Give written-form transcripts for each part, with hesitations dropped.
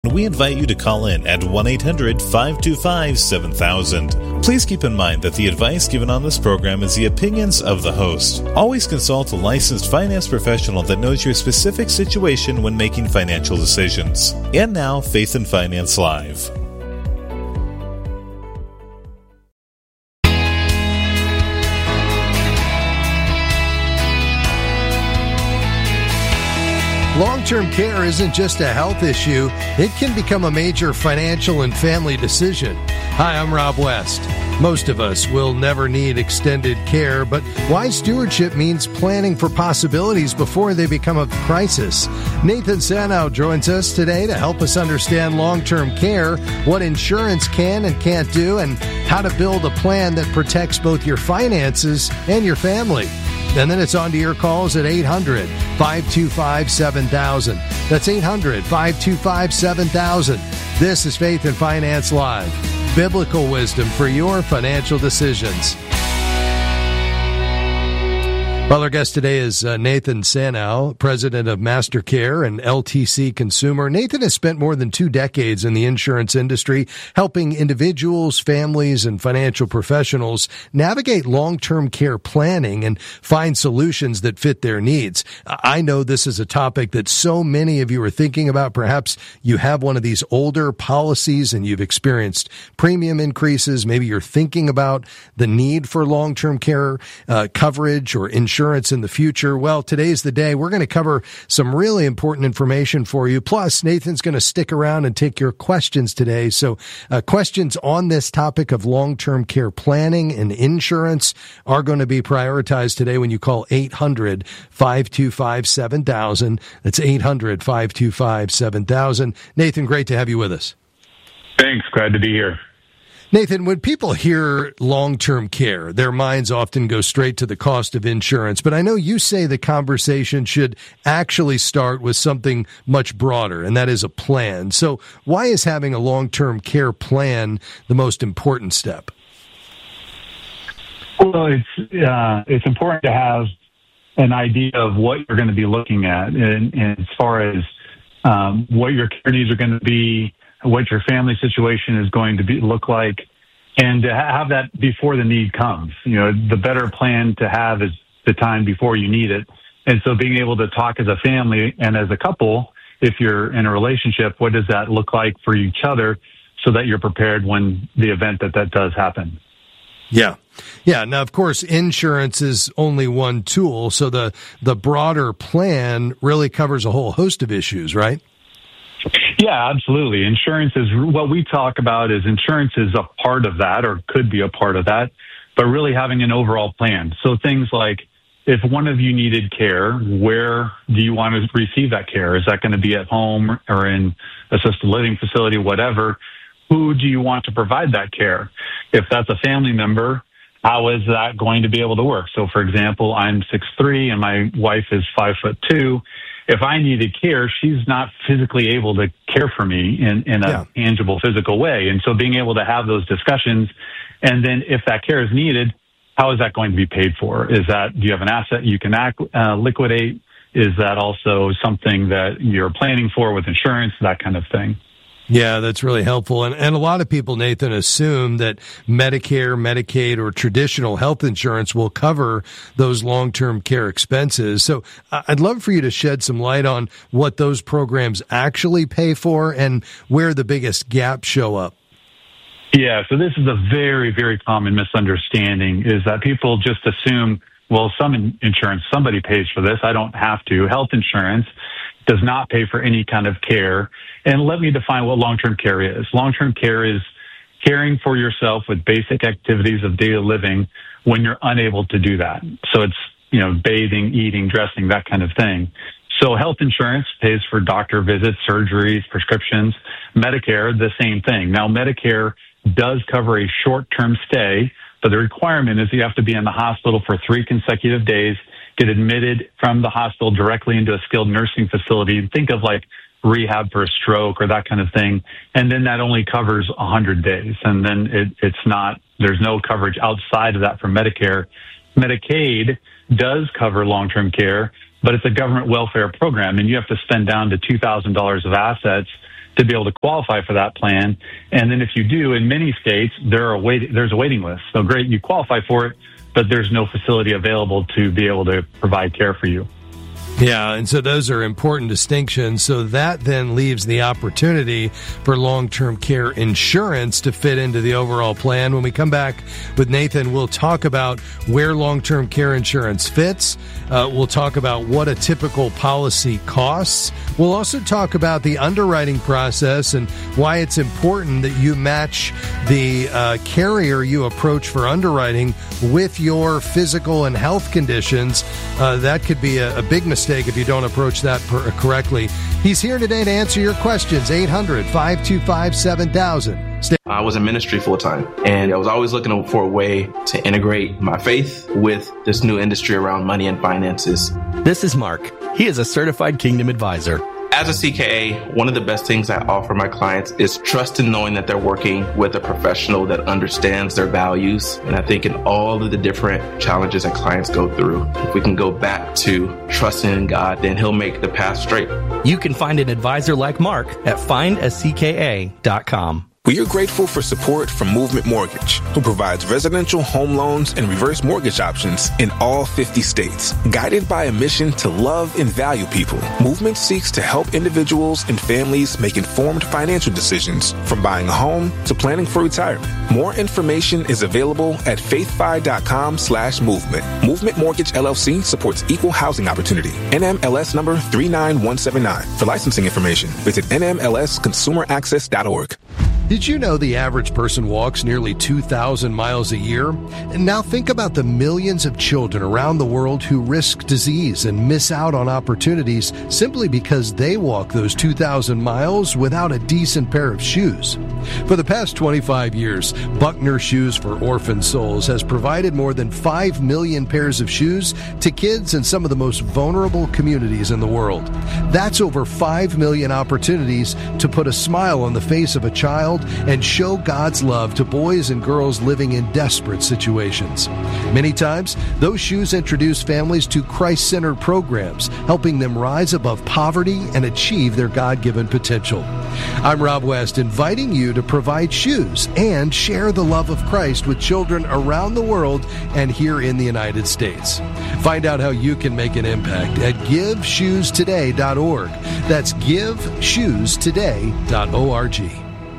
We invite you to call in at 1-800-525-7000. Please keep in mind that the advice given on this program is the opinions of the host. Always consult a licensed finance professional that knows your specific situation when making financial decisions. And now, Faith and Finance Live. Long-term care isn't just a health issue. It can become a major financial and family decision. Hi, I'm Rob West. Most of us will never need extended care, but wise stewardship means planning for possibilities before they become a crisis. Nathan Sanow joins us today to help us understand long-term care, what insurance can and can't do, and how to build a plan that protects both your finances and your family. And then it's on to your calls at 800-525-7000. That's 800-525-7000. This is Faith and Finance Live. Biblical wisdom for your financial decisions. Well, our guest today is Nathan Sanow, president of MasterCare and LTC Consumer. Nathan has spent more than 2 decades in the insurance industry, helping individuals, families, and financial professionals navigate long-term care planning and find solutions that fit their needs. I know this is a topic that so many of you are thinking about. Perhaps you have one of these older policies and you've experienced premium increases. Maybe you're thinking about the need for long-term care coverage or insurance in the future. Well, today's the day. We're going to cover some really important information for you. Plus, Nathan's going to stick around and take your questions today. So questions on this topic of long-term care planning and insurance are going to be prioritized today when you call 800-525-7000. That's 800-525-7000. Nathan, great to have you with us. Thanks. Glad to be here. Nathan, when people hear long-term care, their minds often go straight to the cost of insurance. But I know you say the conversation should actually start with something much broader, and that is a plan. So why is having a long-term care plan the most important step? Well, it's important to have an idea of what you're going to be looking at, and as far as what your care needs are going to be, what your family situation is going to look like, and to have that before the need comes. You know, the better plan to have is the time before you need it. And so being able to talk as a family and as a couple, if you're in a relationship, what does that look like for each other so that you're prepared when the event that does happen? Yeah. Yeah. Now, of course, insurance is only one tool. So the broader plan really covers a whole host of issues, right? Yeah, absolutely. Insurance is what we talk about is insurance is a part of that or could be a part of that, but really having an overall plan. So things like if one of you needed care, where do you want to receive that care? Is that going to be at home or in assisted living facility, whatever? Who do you want to provide that care? If that's a family member, how is that going to be able to work? So, for example, I'm 6'3" and my wife is 5'2". If I needed care, she's not physically able to care for me in a tangible, physical way. And so being able to have those discussions, and then if that care is needed, how is that going to be paid for? Do you have an asset you can liquidate? Is that also something that you're planning for with insurance, that kind of thing? Yeah, that's really helpful. And a lot of people, Nathan, assume that Medicare, Medicaid, or traditional health insurance will cover those long-term care expenses. So I'd love for you to shed some light on what those programs actually pay for and where the biggest gaps show up. Yeah, so this is a very, very common misunderstanding is that people just assume, well, some insurance, somebody pays for this. I don't have to. Health insurance does not pay for any kind of care. And let me define what long-term care is. Long-term care is caring for yourself with basic activities of daily living when you're unable to do that. So it's, bathing, eating, dressing, that kind of thing. So health insurance pays for doctor visits, surgeries, prescriptions. Medicare, the same thing. Now, Medicare does cover a short-term stay, but the requirement is you have to be in the hospital for 3 consecutive days, get admitted from the hospital directly into a skilled nursing facility. Think of like rehab for a stroke or that kind of thing. And then that only covers 100 days. And then there's no coverage outside of that for Medicare. Medicaid does cover long-term care, but it's a government welfare program, and you have to spend down to $2,000 of assets to be able to qualify for that plan. And then if you do, in many states, there's a waiting list. So great, you qualify for it, but there's no facility available to be able to provide care for you. Yeah, and so those are important distinctions. So that then leaves the opportunity for long-term care insurance to fit into the overall plan. When we come back with Nathan, we'll talk about where long-term care insurance fits. We'll talk about what a typical policy costs. We'll also talk about the underwriting process and why it's important that you match the carrier you approach for underwriting with your physical and health conditions. That could be a big mistake if you don't approach that correctly. He's here today to answer your questions. 800-525-7000. I was in ministry full time, and I was always looking for a way to integrate my faith with this new industry around money and finances. This is Mark. He is a certified Kingdom advisor. As a CKA, one of the best things I offer my clients is trust in knowing that they're working with a professional that understands their values. And I think in all of the different challenges that clients go through, if we can go back to trusting in God, then He'll make the path straight. You can find an advisor like Mark at findacka.com. We are grateful for support from Movement Mortgage, who provides residential home loans and reverse mortgage options in all 50 states. Guided by a mission to love and value people, Movement seeks to help individuals and families make informed financial decisions, from buying a home to planning for retirement. More information is available at faithfi.com/movement. Movement Mortgage LLC supports equal housing opportunity. NMLS number 39179. For licensing information, visit nmlsconsumeraccess.org. Did you know the average person walks nearly 2,000 miles a year? And now think about the millions of children around the world who risk disease and miss out on opportunities simply because they walk those 2,000 miles without a decent pair of shoes. For the past 25 years, Buckner Shoes for Orphan Souls has provided more than 5 million pairs of shoes to kids in some of the most vulnerable communities in the world. That's over 5 million opportunities to put a smile on the face of a child and show God's love to boys and girls living in desperate situations. Many times, those shoes introduce families to Christ-centered programs, helping them rise above poverty and achieve their God-given potential. I'm Rob West, inviting you to provide shoes and share the love of Christ with children around the world and here in the United States. Find out how you can make an impact at GiveShoesToday.org. That's GiveShoesToday.org.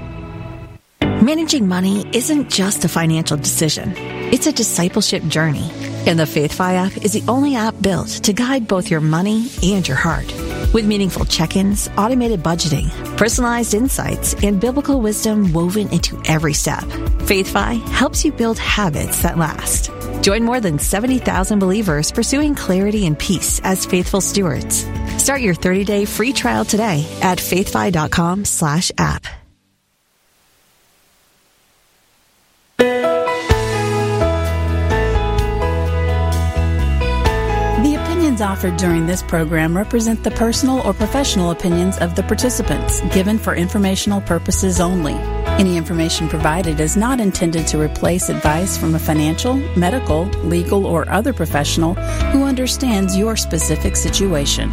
Managing money isn't just a financial decision. It's a discipleship journey. And the FaithFi app is the only app built to guide both your money and your heart. With meaningful check-ins, automated budgeting, personalized insights, and biblical wisdom woven into every step, FaithFi helps you build habits that last. Join more than 70,000 believers pursuing clarity and peace as faithful stewards. Start your 30-day free trial today at faithfi.com/app. Offered during this program represent the personal or professional opinions of the participants, given for informational purposes only. Any information provided is not intended to replace advice from a financial, medical, legal, or other professional who understands your specific situation.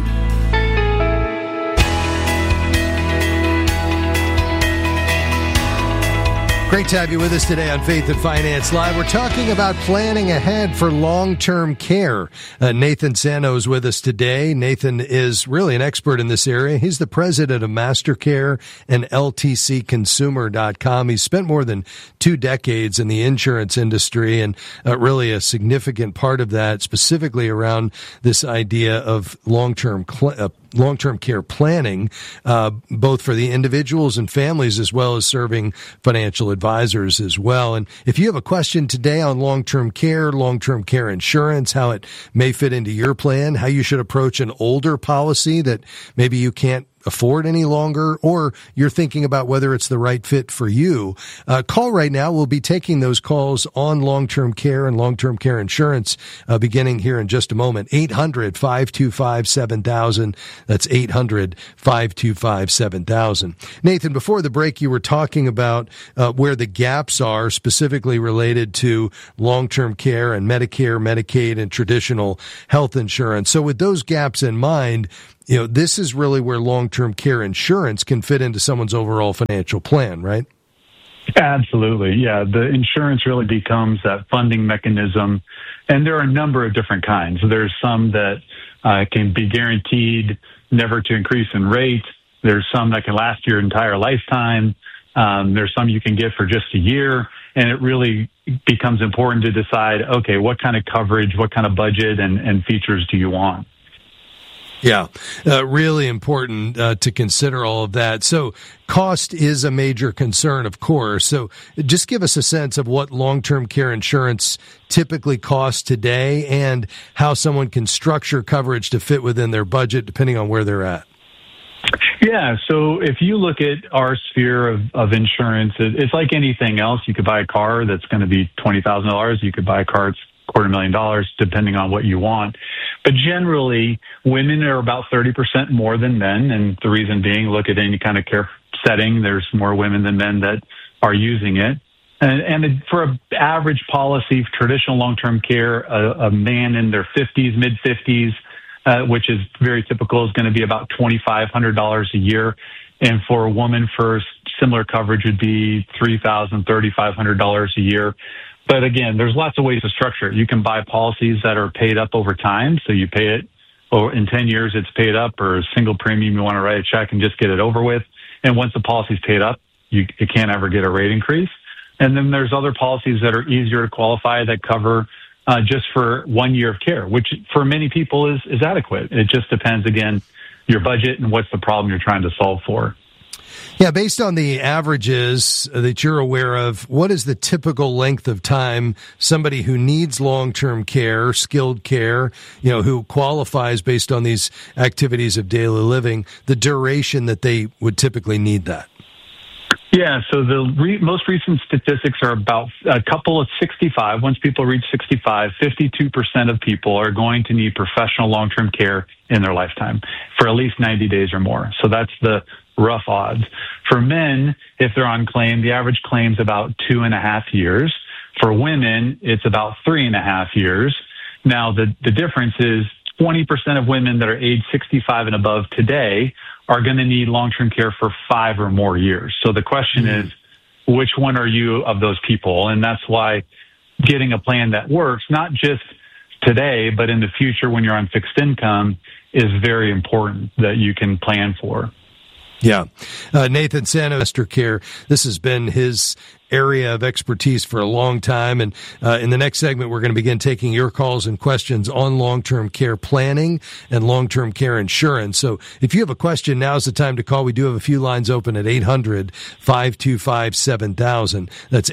Great to have you with us today on Faith and Finance Live. We're talking about planning ahead for long-term care. Nathan Sano is with us today. Nathan is really an expert in this area. He's the president of MasterCare and LTCconsumer.com. He's spent more than 2 decades in the insurance industry, and really a significant part of that specifically around this idea of long-term care planning, both for the individuals and families, as well as serving financial advisors as well. And if you have a question today on long-term care insurance, how it may fit into your plan, how you should approach an older policy that maybe you can't afford any longer, or you're thinking about whether it's the right fit for you, call right now. We'll be taking those calls on long-term care and long-term care insurance beginning here in just a moment. 800-525-7000. That's 800-525-7000. Nathan, before the break, you were talking about where the gaps are specifically related to long-term care and Medicare, Medicaid, and traditional health insurance. So with those gaps in mind, this is really where long-term care insurance can fit into someone's overall financial plan, right? Absolutely. Yeah. The insurance really becomes that funding mechanism. And there are a number of different kinds. There's some that can be guaranteed never to increase in rate. There's some that can last your entire lifetime. There's some you can get for just a year. And it really becomes important to decide, okay, what kind of coverage, what kind of budget and features do you want? Yeah, really important to consider all of that. So cost is a major concern, of course. So just give us a sense of what long-term care insurance typically costs today and how someone can structure coverage to fit within their budget depending on where they're at. Yeah, so if you look at our sphere of insurance, it's like anything else. You could buy a car that's going to be $20,000. You could buy a car that's $250,000, depending on what you want. But generally, women are about 30% more than men. And the reason being, look at any kind of care setting, there's more women than men that are using it. And for an average policy, traditional long-term care, a man in their 50s, mid-50s, which is very typical, is going to be about $2,500 a year. And for a woman, for similar coverage would be $3,000, $3,500 a year. But again, there's lots of ways to structure it. You can buy policies that are paid up over time. So you pay it, or in 10 years it's paid up, or a single premium, you want to write a check and just get it over with. And once the policy's paid up, you can't ever get a rate increase. And then there's other policies that are easier to qualify that cover just for 1 year of care, which for many people is adequate. It just depends, again, your budget and what's the problem you're trying to solve for. Yeah, based on the averages that you're aware of, what is the typical length of time somebody who needs long-term care, skilled care, who qualifies based on these activities of daily living, the duration that they would typically need that? Yeah, so the most recent statistics are about a couple of 65. Once people reach 65, 52% of people are going to need professional long-term care in their lifetime for at least 90 days or more. So that's the rough odds. For men, if they're on claim, the average claim is about 2.5 years. For women, it's about 3.5 years. Now, the difference is 20% of women that are age 65 and above today are going to need long-term care for 5 or more years. So the question is, which one are you of those people? And that's why getting a plan that works, not just today, but in the future when you're on fixed income, is very important that you can plan for. Yeah. Nathan Sano, Master Care, this has been his area of expertise for a long time. And in the next segment, we're going to begin taking your calls and questions on long-term care planning and long-term care insurance. So if you have a question, now's the time to call. We do have a few lines open at 800-525-7000. That's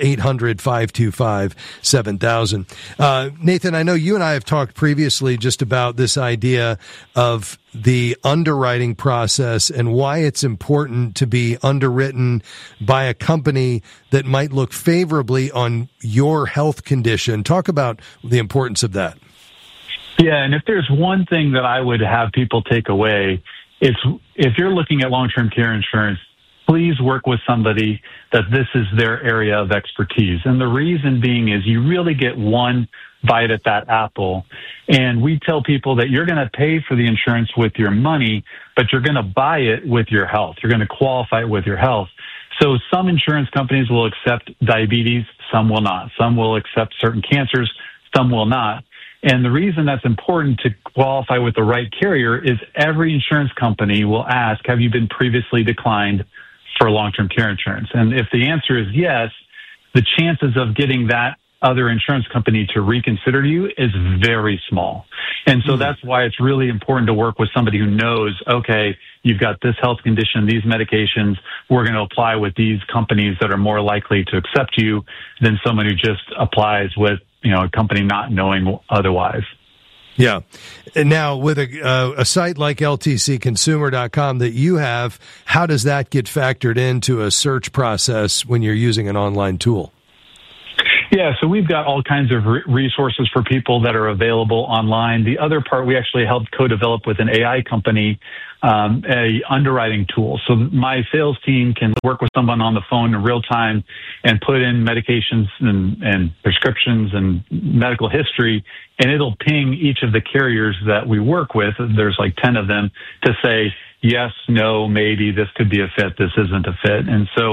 800-525-7000. Nathan, I know you and I have talked previously just about this idea of the underwriting process and why it's important to be underwritten by a company that might look favorably on your health condition. Talk about the importance of that. Yeah, and if there's one thing that I would have people take away, it's if you're looking at long-term care insurance, please work with somebody that this is their area of expertise. And the reason being is you really get one bite at that apple. And we tell people that you're going to pay for the insurance with your money, but you're going to buy it with your health. You're going to qualify it with your health. So some insurance companies will accept diabetes, some will not. Some will accept certain cancers, some will not. And the reason that's important to qualify with the right carrier is every insurance company will ask, have you been previously declined for long-term care insurance? And if the answer is yes, the chances of getting that other insurance company to reconsider you is very small. And so that's why it's really important to work with somebody who knows, okay, you've got this health condition, these medications, we're going to apply with these companies that are more likely to accept you than someone who just applies with, a company not knowing otherwise. Yeah. And now with a site like LTCconsumer.com that you have, how does that get factored into a search process when you're using an online tool? Yeah, so we've got all kinds of resources for people that are available online. The other part, we actually helped co-develop with an AI company, a underwriting tool. So my sales team can work with someone on the phone in real time and put in medications and prescriptions and medical history, and it'll ping each of the carriers that we work with. There's like 10 of them to say, yes, no, maybe this could be a fit, this isn't a fit. And so